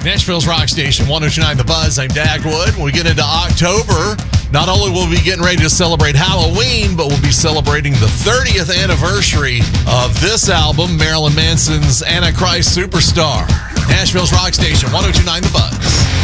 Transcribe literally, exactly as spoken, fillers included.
Nashville's Rock Station, one oh two point nine The Buzz. I'm Dagwood. When we get into October, not only will we be getting ready to celebrate Halloween, but we'll be celebrating the thirtieth anniversary of this album, Marilyn Manson's Antichrist Superstar. Nashville's Rock Station, one oh two point nine The Buzz.